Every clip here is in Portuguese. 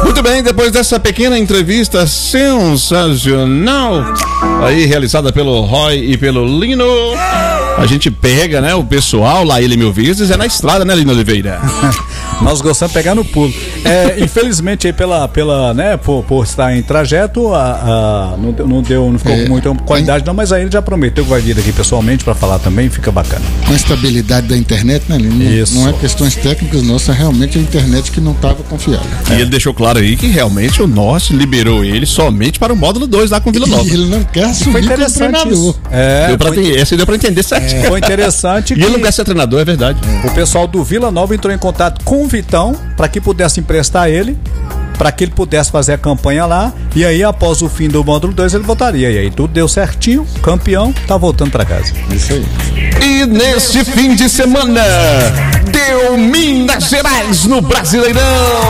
Muito bem, depois dessa pequena entrevista sensacional, aí realizada pelo Roy e pelo Lino, a gente pega, né, o pessoal lá, ele mil vezes, é na estrada, né, Lino Oliveira? Nós gostamos de pegar no pulo. Infelizmente, aí né, por estar em trajeto, não ficou com muita qualidade, não, mas aí ele já prometeu que vai vir aqui pessoalmente para falar também, fica bacana. Com a estabilidade da internet, né, Lino? Isso. Não é questões técnicas nossas, realmente a internet que não estava confiável. E ele deixou claro aí que realmente o nosso liberou ele somente para o módulo 2 lá com Vila Nova. E ele não quer assumir Foi interessante como treinador. Esse deu pra entender certinho. Foi interessante. E ele não quer ser treinador, é verdade. O pessoal do Vila Nova entrou em contato com o Vitão para que pudesse emprestar ele, para que ele pudesse fazer a campanha lá, e aí após o fim do módulo 2 ele voltaria. E aí tudo deu certinho, campeão, tá voltando para casa. Isso aí. E neste fim de semana deu Minas Gerais no Brasileirão.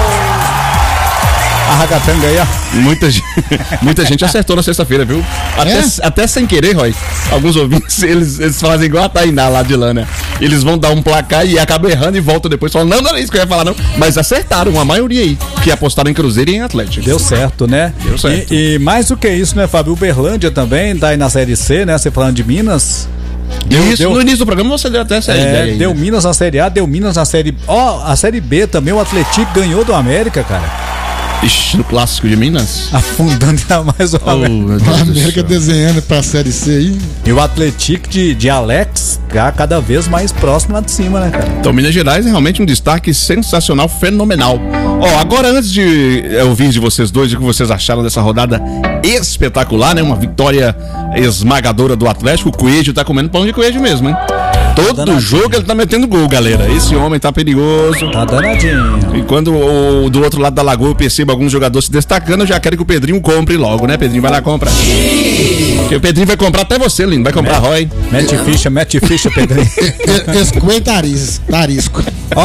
A ragatanga aí, ó. Muita gente acertou na sexta-feira, viu? Até sem querer, Roy. Alguns ouvintes, eles fazem igual a Tainá lá de Lana. Eles vão dar um placar e acabam errando e voltam depois falando, não é isso que eu ia falar, não. Mas acertaram, a maioria aí, que apostaram em Cruzeiro e em Atlético. Deu certo, né? Deu certo. E mais do que isso, né, Fábio? Uberlândia também, tá aí na Série C, né? Você falando de Minas. No início do programa você deu até essa ideia aí, deu né? Minas na Série A, deu Minas na Série... a Série B também, o Atlético ganhou do América, cara. Ixi, no clássico de Minas. Afundando ainda mais o América. A América desenhando pra Série C aí. E o Atlético de Alex cada vez mais próximo lá de cima, né, cara? Então, Minas Gerais é realmente um destaque sensacional, fenomenal. Agora antes de ouvir de vocês dois o que vocês acharam dessa rodada espetacular, né? Uma vitória esmagadora do Atlético. O Coelho tá comendo pão de coelho mesmo, hein? Todo jogo ele tá metendo gol, galera. Esse homem tá perigoso. Tá danadinho. E quando do outro lado da lagoa eu percebo alguns jogadores se destacando, eu já quero que o Pedrinho compre logo, né, Pedrinho? Vai lá, compra. Porque o Pedrinho vai comprar até você, Lindo. Vai comprar Roy. Mete ficha, Pedrinho. Escoe tarisco.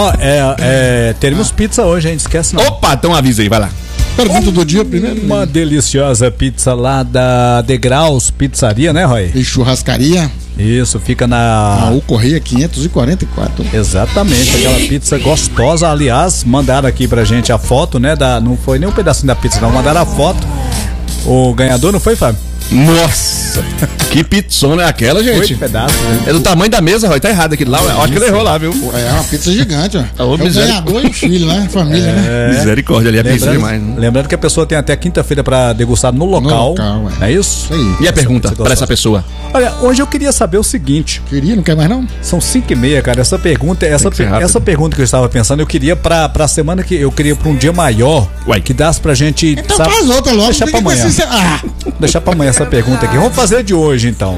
Teremos pizza hoje, hein? Esquece não. Opa, então avisa aí, vai lá. Pergunta do dia primeiro. Uma deliciosa pizza lá da Degraus Pizzaria, né, Roy? E churrascaria. Isso, fica na Raul Correia 544. Exatamente, aquela pizza gostosa. Aliás, mandaram aqui pra gente a foto, né? Não foi nem um pedacinho da pizza, não. Mandaram a foto. O ganhador não foi, Fábio? Nossa, que pizzona é aquela, gente? 8 pedaços, né? É do tamanho da mesa, Roy, tá errado aquilo lá. Eu acho que ele errou lá, viu? É uma pizza gigante, ó. Ô, É o ganhador e o filho, né? Família, né? Misericórdia, ali é pizza demais, né? Lembrando que a pessoa tem até quinta-feira pra degustar no local. É isso? Aí. E a pergunta pra essa pessoa? Olha, hoje eu queria saber o seguinte. Queria, não quer mais não? São 5h30, cara. Essa pergunta que eu estava pensando, eu queria pra semana que eu queria pra um dia maior. Uai. Que desse pra gente. Então faz outra logo. Deixar pra amanhã. Deixar pra amanhã essa pergunta aqui. Vamos fazer de hoje, então.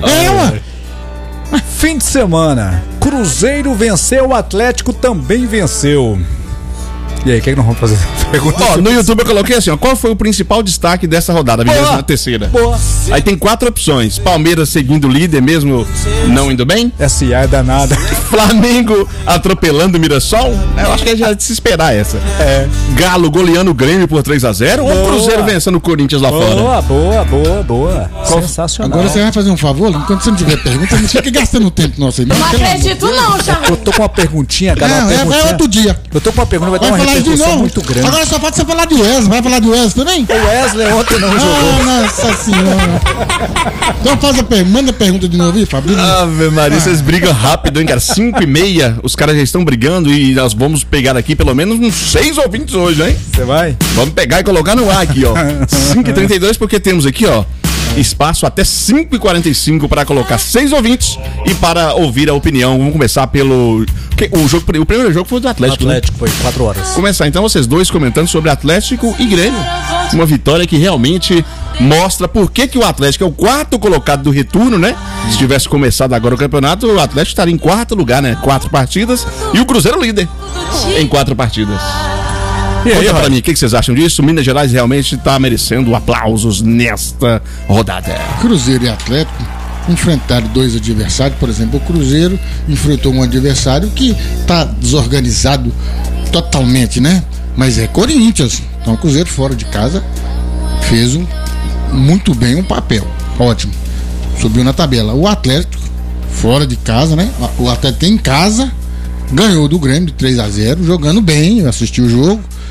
Fim de semana. Cruzeiro venceu, o Atlético também venceu. E aí, o que nós vamos fazer? No YouTube eu coloquei assim, qual foi o principal destaque dessa rodada, a 23ª? Boa. Aí tem 4 opções. Palmeiras seguindo o líder mesmo não indo bem. SA é danada. Flamengo atropelando o Mirassol. Eu acho que é já de se esperar essa. Galo goleando o Grêmio por 3-0 ou o Cruzeiro vencendo o Corinthians lá fora? Boa. Sensacional. Agora você vai fazer um favor, enquanto você não tiver pergunta, não fica gastando tempo nosso aí. Não acredito não, Charles. Eu tô com uma perguntinha, cara. É outro dia. Eu tô com uma pergunta, vai dar uma falar de repercussão novo. muito grande. Agora só falta você falar de Wesley. Vai falar de Wesley também? O Wesley ontem não jogou. Nossa senhora. Então manda a pergunta de novo aí, Fabrício. Ave Maria, vocês brigam rápido, hein, cara? 5h30, os caras já estão brigando e nós vamos pegar aqui pelo menos uns 6 ouvintes hoje, hein? Você vai? Vamos pegar e colocar no ar aqui, ó. 5h32, porque temos aqui, ó, espaço até 5h45 para colocar 6 ouvintes e para ouvir a opinião. Vamos começar pelo... O primeiro jogo foi do Atlético, Foi 4 horas. Começar então vocês dois comentando sobre Atlético e Grêmio. Uma vitória que realmente mostra por que o Atlético é o 4º colocado do retorno, né? Se tivesse começado agora o campeonato, o Atlético estaria em 4º lugar, né? 4 partidas e o Cruzeiro líder em 4 partidas. E aí, pra mim, o que vocês acham disso? Minas Gerais realmente está merecendo aplausos nesta rodada. Cruzeiro e Atlético enfrentaram 2 adversários. Por exemplo, o Cruzeiro enfrentou um adversário que está desorganizado totalmente, né? Mas é Corinthians. Então o Cruzeiro fora de casa fez muito bem um papel. Ótimo. Subiu na tabela. O Atlético fora de casa, né? O Atlético em casa ganhou do Grêmio de 3-0, jogando bem. Eu assisti o jogo.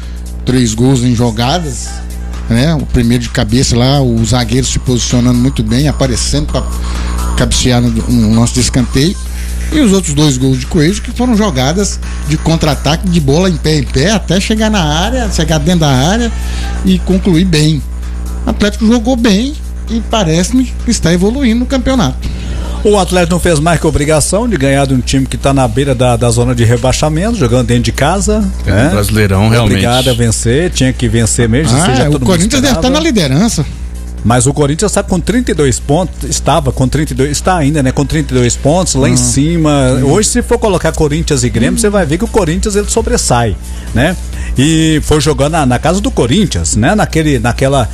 3 gols em jogadas, né? O primeiro de cabeça lá, o zagueiro se posicionando muito bem, aparecendo para cabecear no lance de escanteio. E os outros 2 gols de Coelho que foram jogadas de contra-ataque, de bola em pé, até chegar na área, chegar dentro da área e concluir bem. O Atlético jogou bem e parece-me que está evoluindo no campeonato. O Atlético não fez mais que obrigação de ganhar de um time que está na beira da zona de rebaixamento, jogando dentro de casa. É, Brasileirão, realmente. Obrigado a vencer, tinha que vencer mesmo. O Corinthians deve estar na liderança. Mas o Corinthians está com 32 pontos, está ainda, né, com 32 pontos lá em cima. Hoje, se for colocar Corinthians e Grêmio, você vai ver que o Corinthians ele sobressai, né? E foi jogando na casa do Corinthians, né? Naquela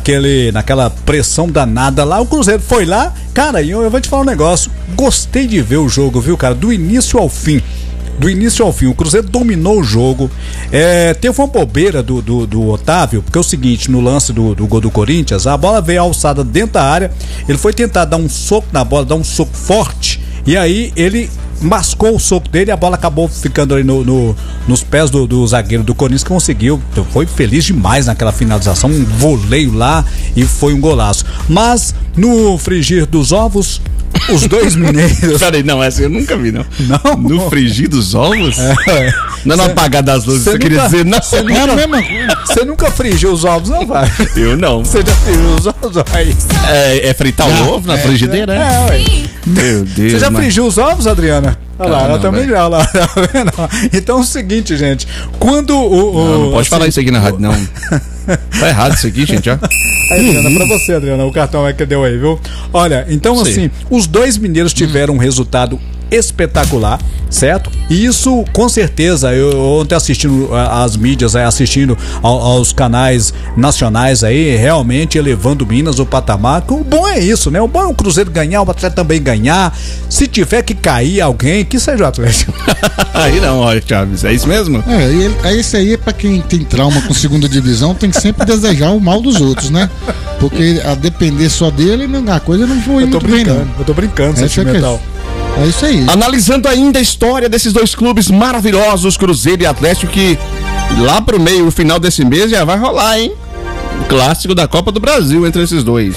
pressão danada lá, o Cruzeiro foi lá, cara, e eu vou te falar um negócio, gostei de ver o jogo, viu, cara, do início ao fim. O Cruzeiro dominou o jogo. Teve uma bobeira do Otávio, porque é o seguinte, no lance do gol do Corinthians, a bola veio alçada dentro da área, ele foi tentar dar um soco na bola, dar um soco forte, e aí ele mascou o soco dele e a bola acabou ficando ali nos pés do zagueiro do Corinthians, que conseguiu, foi feliz demais naquela finalização, um voleio lá e foi um golaço. Mas no frigir dos ovos, os 2 mineiros. Peraí, não, essa eu nunca vi, não. Não? No frigir dos ovos? Não é no apagar das luzes, você queria dizer, não. Você nunca frigiu os ovos, não, vai? Eu não. Você já frigiu os ovos, vai? É fritar o ovo na frigideira? Ué. Meu Deus. Você já frigiu os ovos, Adriana? Olha lá, ela também já, lá, tá vendo? Então é o seguinte, gente, quando não pode falar isso aqui na rádio, não. Tá errado isso aqui, gente, ó. Aí, Adriana, pra você, Adriana, o cartão é que deu aí, viu? Olha, então assim, os 2 mineiros tiveram um resultado espetacular, certo? E isso, com certeza, eu ontem assistindo as mídias, assistindo aos canais nacionais aí, realmente elevando Minas o patamar. O bom é isso, né? O bom é o Cruzeiro ganhar, o Atlético também ganhar. Se tiver que cair alguém, que seja o Atlético. Aí não, olha, Chaves, é isso mesmo? Isso aí é pra quem tem trauma com segunda divisão, tem que sempre desejar o mal dos outros, né? Porque a depender só dele, a coisa não foi muito bem, não. Eu tô brincando, sentimental. É isso aí. Analisando ainda a história desses 2 clubes maravilhosos, Cruzeiro e Atlético, que lá pro meio, no final desse mês, já vai rolar, hein? O clássico da Copa do Brasil entre esses 2.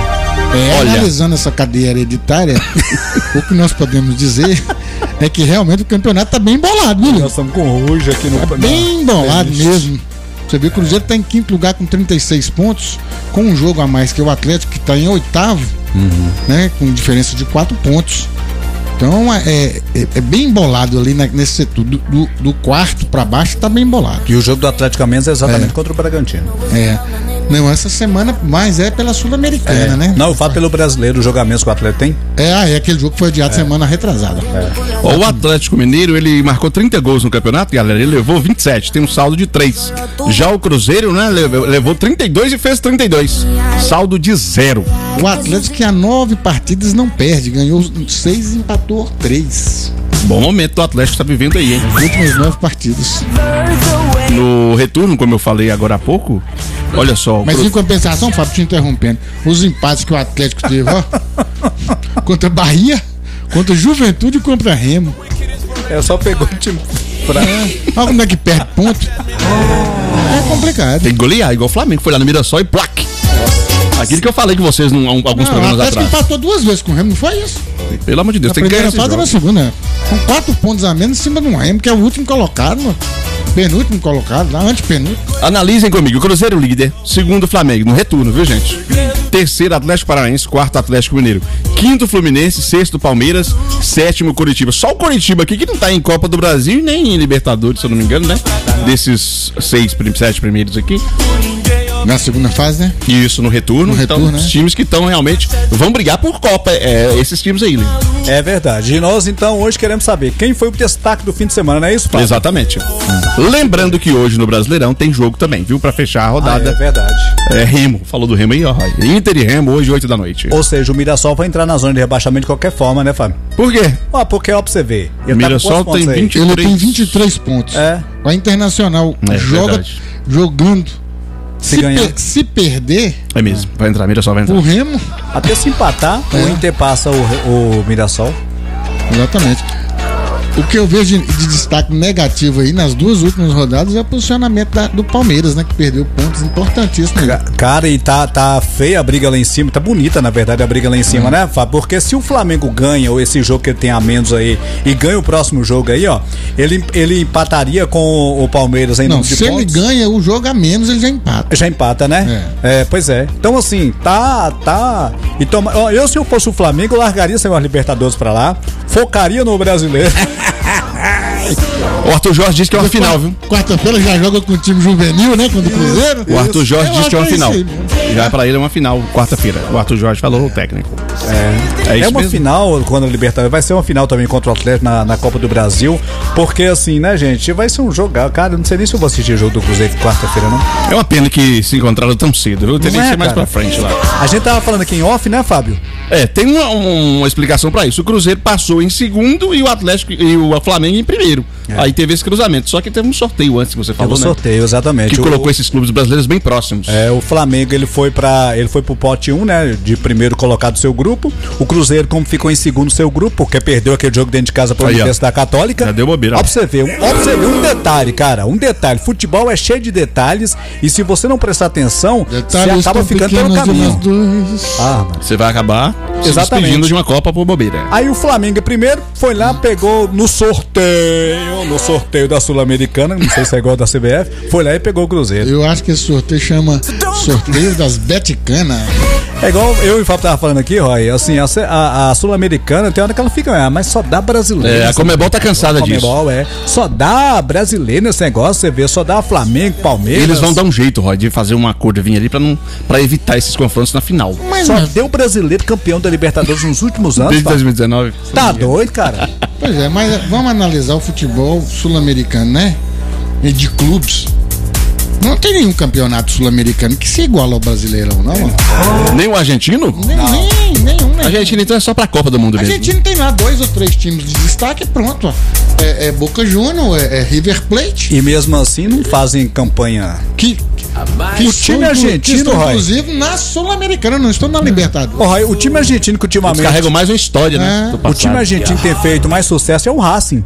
Olha, analisando essa cadeia hereditária, o que nós podemos dizer é que realmente o campeonato tá bem embolado, viu? Nós estamos com ruja aqui no... bem embolado mesmo. Você vê que o Cruzeiro tá em 5º lugar com 36 pontos, com um jogo a mais que o Atlético, que tá em 8º, né? Com diferença de 4 pontos. Então é bem embolado ali nesse setor. Do 4º pra baixo tá bem embolado. E o jogo do Atlético a menos é exatamente contra o Bragantino. Não, essa semana mais é pela Sul-Americana, né? Não, eu falo pelo brasileiro, o jogo a menos que o Atlético tem. Aquele jogo que foi adiado semana retrasada. O Atlético Mineiro, ele marcou 30 gols no campeonato, galera, ele levou 27, tem um saldo de 3. Já o Cruzeiro, né, levou 32 e fez 32, saldo de 0. O Atlético, que há 9 partidas não perde, ganhou 6 e empatou 3. Bom momento do Atlético tá vivendo aí, hein? Nas últimas 9 partidas. No retorno, como eu falei agora há pouco, olha só. Mas em compensação, Fábio, te interrompendo, os empates que o Atlético teve, ó, contra Bahia, contra Juventude e contra Remo. Só pegou o time. Olha como é que perde ponto. É complicado. Tem que golear, igual o Flamengo, foi lá no Mirassol e plaque. Aquilo que eu falei com vocês alguns programas atrás. O Atlético empatou 2 vezes com o Remo, não foi isso? Pelo amor de Deus, tem que ganhar esse jogo. Na segunda, com 4 pontos a menos em cima do Remo, que é o último colocado, mano. Penúltimo colocado, lá antepenúltimo. Analisem comigo, o Cruzeiro líder, 2º Flamengo, no retorno, viu, gente? 3º Atlético Paranaense, 4º Atlético Mineiro, 5º Fluminense, 6º Palmeiras, 7º Curitiba. Só o Curitiba aqui que não tá em Copa do Brasil nem em Libertadores, se eu não me engano, né? Desses 7 primeiros aqui. Na segunda fase, né? Isso, no retorno. Então, os times que estão realmente vão brigar por Copa, esses times aí, né? É verdade. E nós, então, hoje queremos saber quem foi o destaque do fim de semana, não é isso, Fábio? Exatamente. Lembrando que hoje no Brasileirão tem jogo também, viu? Pra fechar a rodada. É verdade. Remo. Falou do Remo aí, ó. Inter e Remo, hoje, 8 da noite. Ou seja, o Mirassol vai entrar na zona de rebaixamento de qualquer forma, né, Fábio? Por quê? Porque, ó, pra você ver. O Mirassol tem 23. Ele tem 23 pontos. O Internacional joga jogando. Se perder. É mesmo, vai entrar, Mirassol vai entrar. O Remo. Até se empatar, o Inter passa o Mirassol. Exatamente. O que eu vejo de destaque negativo aí nas duas últimas rodadas é o posicionamento do Palmeiras, né? Que perdeu pontos importantíssimos. Cara, e tá feia a briga lá em cima, tá bonita, na verdade, a briga lá em cima, né, Fábio? Porque se o Flamengo ganha, ou esse jogo que ele tem a menos aí, e ganha o próximo jogo aí, ó, ele empataria com o Palmeiras em número de pontos. Se ele ganha o jogo a menos, ele já empata. Já empata, né? Pois é. Então, assim, tá. Então, eu, se eu fosse o Flamengo, eu largaria esse Libertadores pra lá, focaria no brasileiro. O Arthur Jorge disse que é uma final, viu? Quarta-feira já joga com o time juvenil, né? Contra o Cruzeiro. O Arthur Jorge disse que é uma final. Já pra ele é uma final, quarta-feira. O Arthur Jorge falou, o técnico. É uma final, quando a Libertadores vai ser uma final também contra o Atlético na Copa do Brasil, porque assim, né, gente, vai ser um jogo, cara, eu não sei nem se eu vou assistir o jogo do Cruzeiro quarta-feira, não. É uma pena que se encontraram tão cedo, viu? Teria que ser mais pra frente lá. A gente tava falando aqui em off, né, Fábio? Tem uma explicação pra isso. O Cruzeiro passou em segundo e o Atlético e o Flamengo em primeiro. Aí teve esse cruzamento. Só que teve um sorteio antes que você falou, né? Sorteio, exatamente. Que colocou esses clubes brasileiros bem próximos. O Flamengo, ele foi pro pote 1, né? De primeiro colocado do seu grupo. O Cruzeiro, como ficou em segundo do seu grupo, porque perdeu aquele jogo dentro de casa pra Universidade Católica. Já deu bobeira. Ó pra você ver um detalhe, cara. Um detalhe. Futebol é cheio de detalhes. E se você não prestar atenção, você acaba ficando pelo caminho. Você vai acabar se despedindo de uma Copa por bobeira. Aí o Flamengo primeiro foi lá, pegou no sorteio da Sul-Americana, não sei se é igual da CBF, foi lá e pegou o Cruzeiro. Eu acho que esse sorteio chama sorteio das Beticanas. É igual eu e o Fábio tava falando aqui, Roy, assim, a Sul-Americana tem hora que ela fica, mas só dá brasileiro. A Comebol tá cansada disso. Comebol, só dá brasileiro nesse negócio, você vê, só dá Flamengo, Palmeiras. Eles vão dar um jeito, Roy, de fazer um acordo vir ali pra evitar esses confrontos na final. Mas só deu brasileiro campeão da Libertadores nos últimos anos. Desde 2019. Tá doido, cara? Pois é, mas vamos analisar o futebol sul-americano, né? E de clubes. Não tem nenhum campeonato sul-americano que se iguala ao Brasileirão, não? Nem o argentino? Nenhum. A Argentina então é só pra Copa do Mundo mesmo. A Argentina tem lá 2 ou 3 times de destaque e pronto. É Boca Juniors, é River Plate. E mesmo assim não fazem campanha. O time argentino, inclusive na Sul-Americana, não estou na Libertadores. O time argentino que ultimamente carrega mais uma história, né? O time argentino tem feito mais sucesso é o Racing.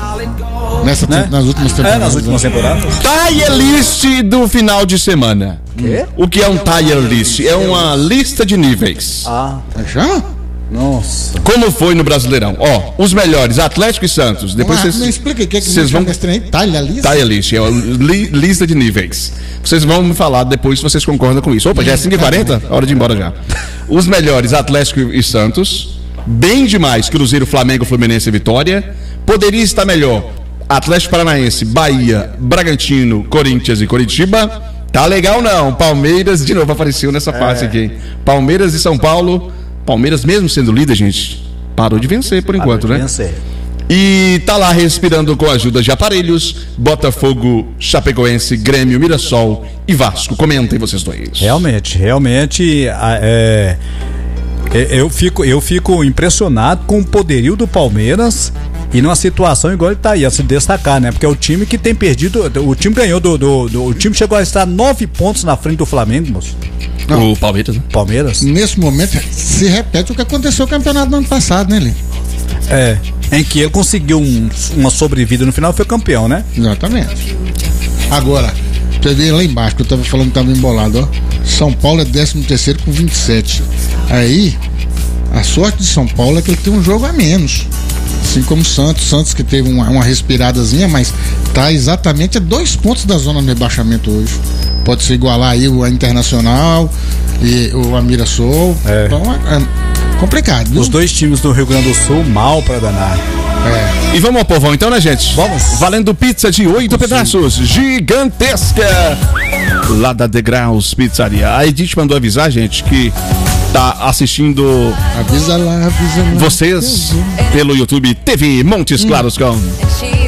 Nas últimas temporadas. Nas últimas temporadas. Tier list do final de semana. O que é um tier list? É uma lista de níveis. Chama? Nossa. Como foi no Brasileirão? Os melhores, Atlético e Santos. Depois vocês. Me explica o que vocês vão. Tier list, é uma lista de níveis. Vocês vão me falar depois se vocês concordam com isso. Opa, já é 5h40? Hora de ir embora já. Os melhores, Atlético e Santos. Bem demais, Cruzeiro, Flamengo, Fluminense e Vitória. Poderia estar melhor, Atlético Paranaense, Bahia, Bragantino, Corinthians e Coritiba. Tá legal não, Palmeiras de novo apareceu nessa parte aqui. Palmeiras e São Paulo. Palmeiras mesmo sendo líder, gente, parou de vencer por enquanto, né? E tá lá respirando com a ajuda de aparelhos, Botafogo, Chapecoense, Grêmio, Mirassol e Vasco. Comentem vocês dois. Realmente, eu fico impressionado com o poderio do Palmeiras e numa situação igual ele tá aí, a se destacar, né? Porque é o time que tem perdido, o time ganhou o time chegou a estar 9 pontos na frente do Flamengo, moço. Não. O Palmeiras, né? Palmeiras. Nesse momento se repete o que aconteceu no campeonato do ano passado, né, Lê? Em que ele conseguiu uma sobrevida no final e foi campeão, né? Exatamente. Agora, você vê lá embaixo, que eu tava falando que tava embolado, ó. São Paulo é 13º com 27. Aí, a sorte de São Paulo é que ele tem um jogo a menos. Assim como o Santos que teve uma respiradazinha, mas tá exatamente a 2 pontos da zona de rebaixamento hoje. Pode se igualar aí a Internacional e o Mirassol. Então é complicado, viu? Os 2 times do Rio Grande do Sul mal pra danar. E vamos ao povão então, né, gente? Vamos. Valendo pizza de 8 pedaços, gigantesca, lá da Degraus Pizzaria. A Edith mandou avisar, gente, que tá assistindo avisa lá. Vocês pelo YouTube TV Montes Claros com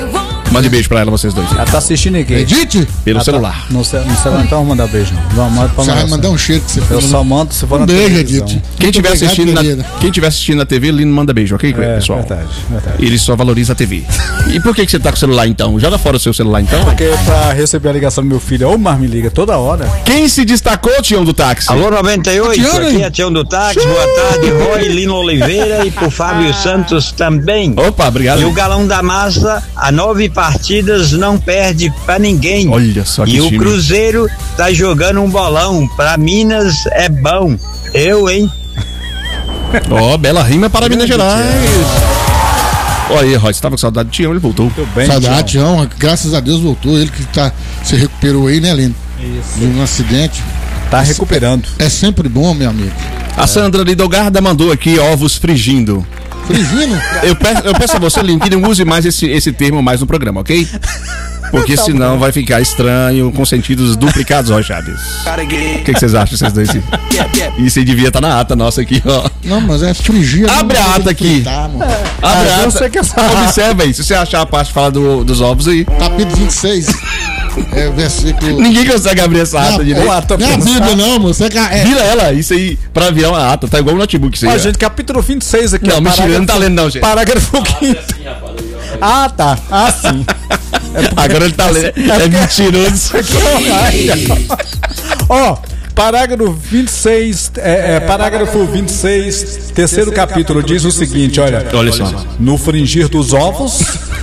Mande beijo pra ela, vocês dois. Ela tá assistindo aqui. Edite? Pelo celular. No celular, então vamos mandar beijo. Não, manda pra Você vai mandar um cheiro que você Eu só mando se for na beijo, televisão. Edite. Quem estiver Muito obrigado, assistindo na TV, Lino manda beijo, ok, pessoal? Verdade. Ele só valoriza a TV. E por que você tá com o celular então? Joga fora o seu celular então. Porque pra receber a ligação do meu filho, ô, mas me liga toda hora. Quem se destacou, Tião do táxi? Alô 98, Tião, aqui é Tião do Táxi, boa tarde, Roy, Lino Oliveira e pro Fábio Santos também. Opa, obrigado. E o Galão da Massa, a 9 partidas, não perde pra ninguém. Olha só que E time. o Cruzeiro tá jogando um bolão, pra Minas é bom. Eu, hein? Ó, bela rima para Minas Gerais. Olha aí, Roy, você tava com saudade do Tião, ele voltou. Tudo bem, Saudade, Tião. Graças a Deus voltou. Ele que se recuperou aí, né, Lino? Isso. De um acidente. Tá recuperando. É sempre bom, meu amigo. A Sandra Lidogarda mandou aqui ovos frigindo. Frigindo? Eu peço a você, Lino, que não use mais esse termo mais no programa, ok? Porque senão vai ficar estranho, com sentidos duplicados, ó, Chaves. O que vocês acham, vocês dois? Isso aí devia estar na ata nossa aqui, ó. Não, mas é frigir. Abre a ata aqui. Abre a eu ata. sei que essa- Observa aí, se você achar a parte de falar dos ovos aí. Capítulo 26. É o versículo. Ninguém consegue abrir essa ata direito. Não é a Bíblia, não, moço. Vira ela, isso aí, pra virar uma ata, tá igual um notebook isso aí. Ó, ó. gente, capítulo 26 aqui. Não, ó, mentira, eu não tá lendo não, gente. Parágrafo 5º. Ah, tá. Ah, sim. Agora ele tá lendo. É mentiroso. Ó, parágrafo 26, parágrafo 26, terceiro capítulo, diz o seguinte, olha só. no fringir dos ovos,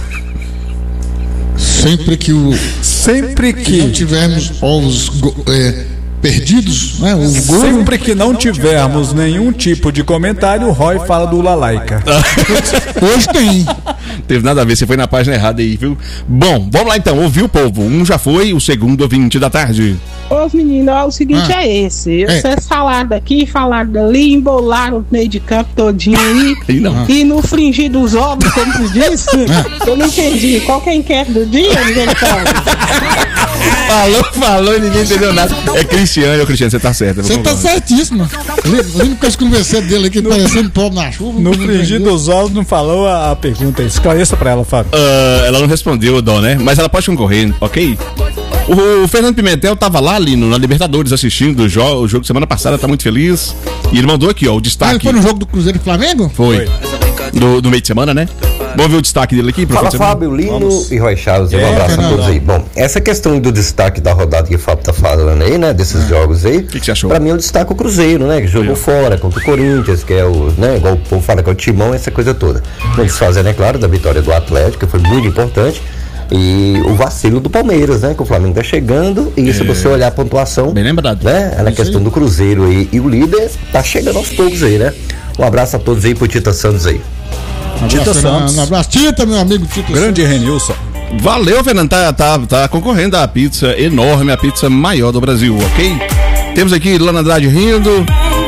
Sempre que não tivermos ovos perdidos, né? O golo. sempre que não tivermos nenhum tipo de comentário, o Roy fala do Lalaika. Hoje tem. Teve nada a ver, você foi na página errada aí, viu? Bom, vamos lá então, ouvir o povo. Um já foi, o segundo, 20 da tarde. Ô meninos, o seguinte é esse. Vocês falaram daqui, falaram dali, embolaram o meio de campo todinho aí. Aí não. E no fringir dos ovos, como tu disse, eu não entendi. Qual que é a enquete do dia, Miguel Paulo? Falou e ninguém entendeu nada. É Cristiano, você tá certo. Você tá certíssimo. Lembra com as conversas dele aqui parecendo pobre na chuva? No fringir dos ovos não falou a pergunta, esclareça pra ela, Fábio. Ela não respondeu, Dó, né? Mas ela pode concorrer, ok? O Fernando Pimentel tava lá, Lino, na Libertadores, assistindo o jogo semana passada, tá muito feliz. E ele mandou aqui, ó, o destaque. Ele foi no jogo do Cruzeiro e Flamengo? Foi. Do meio de semana, né? Vamos ver o destaque dele aqui, Fala, Fábio, Lino e Roy Charles, um abraço a todos aí. Bom, essa questão do destaque da rodada que o Fábio tá falando aí, né, desses jogos aí, O que você achou? Pra mim eu destaco o Cruzeiro, né, que jogou fora contra o Corinthians, que é o, né, igual o povo fala que é o timão, essa coisa toda. Não desfazendo, é claro, da vitória do Atlético, que foi muito importante, e o vacilo do Palmeiras, né, que o Flamengo tá chegando, e se você olhar a pontuação, Bem lembrado. né, na questão do Cruzeiro aí, e o líder tá chegando aos poucos aí, né. Um abraço a todos aí pro Tita Santos aí. Tita Santos. Um abraço, Tita, meu amigo Tita. Grande Renilson. Valeu, Fernando. Tá concorrendo à pizza enorme, a pizza maior do Brasil, ok? Temos aqui Lana Andrade rindo.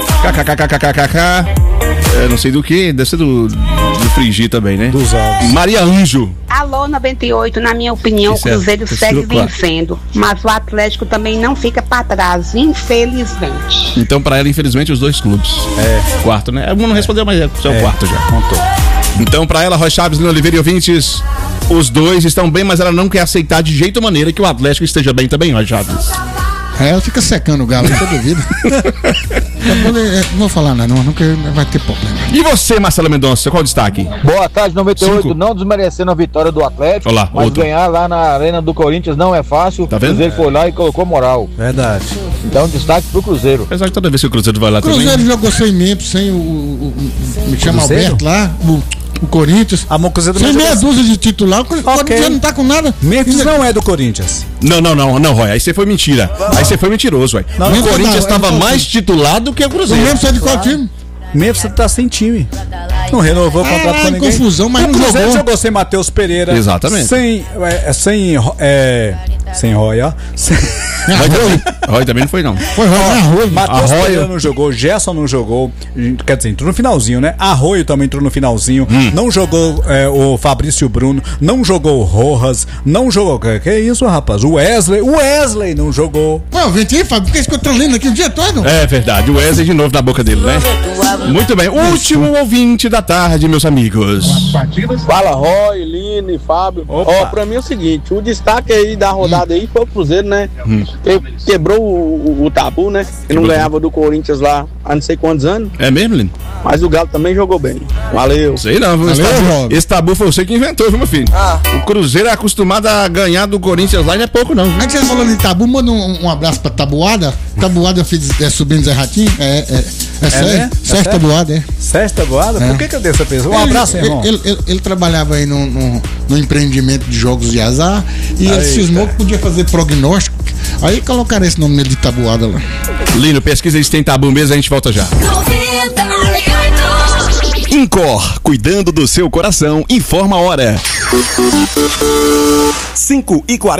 KKKKKKK. Não sei do que, deve ser do frigir também, né? Dos ovos. Maria Anjo. Alô 98, na minha opinião, Isso o Cruzeiro é segue claro. vencendo, mas o Atlético também não fica para trás, infelizmente. Então, pra ela, infelizmente, os dois clubes. Quarto, né? Um não respondeu, mas é o quarto já. Contou. Então, pra ela, Roy Chaves, Lino Oliveira e ouvintes, os dois estão bem, mas ela não quer aceitar de jeito maneira que o Atlético esteja bem também, Roy Chaves. Ela fica secando o galo aí toda vida. Não vou falar nada, não, que vai ter problema. E você, Marcelo Mendonça, qual o destaque? Boa tarde, 98. Cinco. Não desmerecendo a vitória do Atlético, Olá, mas outro. ganhar lá na Arena do Corinthians não é fácil. Tá vendo? O Cruzeiro foi lá e colocou moral. Verdade. Então, destaque pro Cruzeiro. Apesar que toda vez que o Cruzeiro vai lá O Cruzeiro também... jogou sem membros, sem me chama Cruzeiro? Alberto lá, o Corinthians. A Cruzeiro Sem também meia jogou- dúzia de titular, o Corinthians não tá com nada. Memphis não é do Corinthians. Não, Roy, aí você foi mentira. Aí você foi mentiroso, Roy. Não, O não, Corinthians não, estava não, mais titulado que o O Cruzeiro. Memphis é de qual time? Memphis tá sem time. Não renovou o contrato com ninguém. Confusão, mas o não Cruzeiro jogou. jogou sem Matheus Pereira. Exatamente. Sem Sem Roy, ó. Roy também não foi, não. Foi Roy. Matheus Pereira não jogou, Gerson não jogou, quer dizer, entrou no finalzinho, né? Arroio também entrou no finalzinho, não jogou o Fabrício Bruno, não jogou o Rojas, não jogou, que é isso, rapaz? O Wesley não jogou. Ué, vem aqui, Fábio, porque ficou trolando aqui o dia todo. É verdade, o Wesley de novo na boca dele, né? Muito bem, último ouvinte da tarde, meus amigos. Fala, Roy, Lino e Fábio. Ó, pra mim é o seguinte, o destaque aí da rodada aí foi o Cruzeiro, né? Quebrou o tabu, né? Que não ganhava do Corinthians lá há não sei quantos anos. É mesmo, Lino? Mas o Galo também jogou bem. Valeu. Sei não, viu? Esse tabu foi você que inventou, viu, meu filho? O Cruzeiro é acostumado a ganhar do Corinthians lá e não é pouco, não. Antes de você falando em tabu, manda um abraço pra Tabuada. Tabuada, sobrinho Zé Ratinho. Sérgio Tabuada, Sérgio Tabuada? Por que eu dei essa pessoa? Um abraço, irmão. Ele trabalhava aí no empreendimento de jogos de azar e ele cismou que podia fazer prognóstico. Aí colocaram esse nome de Tabuada lá. Lino, pesquisa se tem tabu mesmo, a gente volta já. Incor, cuidando do seu coração, informa a hora. 5h40.